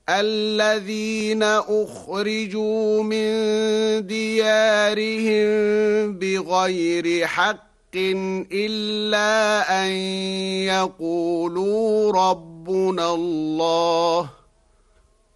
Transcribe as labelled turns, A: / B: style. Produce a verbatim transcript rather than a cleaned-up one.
A: الذين أخرجوا من ديارهم بغير حق إلا أن يقولوا ربنا الله